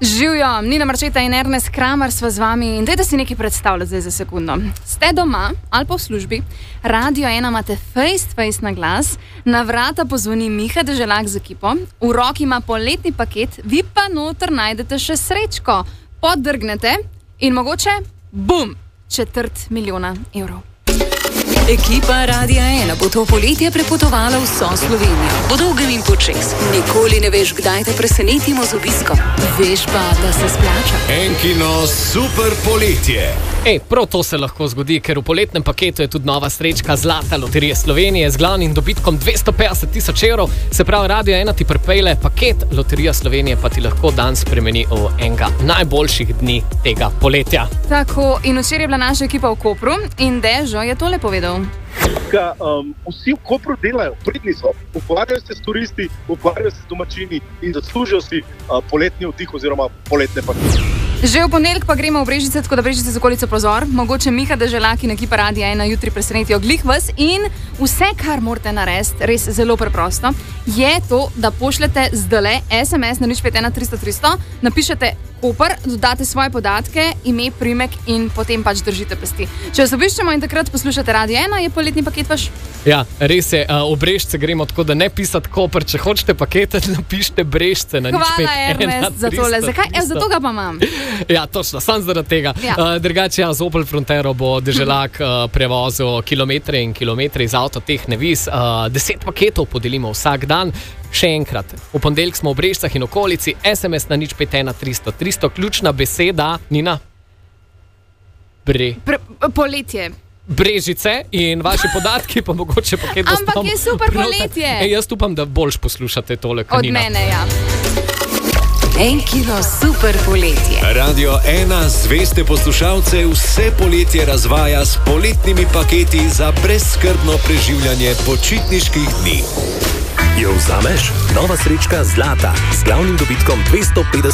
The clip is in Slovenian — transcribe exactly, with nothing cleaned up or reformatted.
Živijo, Nina Marčeta in Ernest Kramer sva z vami in dajte si nekaj predstavljati zdaj za sekundo. Ste doma ali pa v službi, Radio ena imate face to face na glas, na vrata pozvoni Miha Deželak z ekipo, v roki ima poletni paket, vi pa noter najdete še srečko, podrgnete in mogoče, bum, četrt milijona evrov. Ekipa Radia ena bo to poletje prepotovala vso Slovenijo. Po dolgem in počez. Nikoli ne veš, kdaj te presenetimo z obiskom. Veš pa, da se splača. Enkino super poletje. Ej, prav to se lahko zgodi, ker v poletnem paketu je tudi nova srečka Zlata loterije Slovenije z glavnim dobitkom dvesto petdeset tisoč evrov. Se pravi, Radio ena ti pripelje paket, Loterija Slovenije pa ti lahko dan spremeni v enega najboljših dni tega poletja. Tako, in včeraj je bila naša ekipa v Kopru in Dežo je tole povedal. Ka, um, vsi v Kopru delajo, pridni so, ukvarjajo se s turisti, ukvarjajo se s domačini in zaslužijo si uh, poletni oddih oziroma poletne pakete. Že v ponedeljek pa gremo v Brežice, tako da Brežice z okolico pozor. Mogoče Miha Deželak in ekipa Radia ena jutri presenetijo glih vas in vse, kar morate narediti, res zelo preprosto, je to, da pošljete zdajle es em es na nič pet ena tristo tristo, napišete Koper, dodate svoje podatke, ime, priimek in potem pač držite pesti. Če vas obiščemo in takrat poslušate Radio ena, je poletni paket vaš? Ja, res je, uh, v Brežice gremo tako, da ne pisati Koper, če hočete pakete, napišite Brežice na nič pet ena tristo tristo. Hvala, Ernest, za tole. Zakaj? Evo, zato ga pa imam. Ja, točno, sam zaradi tega. Ja. Uh, drugače, ja, z Opel Frontero bo Deželak uh, prevozil kilometre in kilometre iz Avtotehne Vis. Uh, deset paketov podelimo vsak dan. Še enkrat, v ponedeljek smo v Brežicah in okolici, es em es na nič pet ena tristo tristo, ključna beseda, Nina? Bre. Pre, poletje. Brežice in vaši podatki pa mogoče paket dostavimo. Ampak je super poletje. Ej, jaz upam, da boljš poslušate tole, Od Nina. Od mene, ja. Enkino super poletje. Radio ena zveste poslušalce vse poletje razvaja s poletnimi paketi za brezskrbno preživljanje počitniških dni. Jo vzameš? Nova srečka Zlata z glavnim dobitkom dvesto petdeset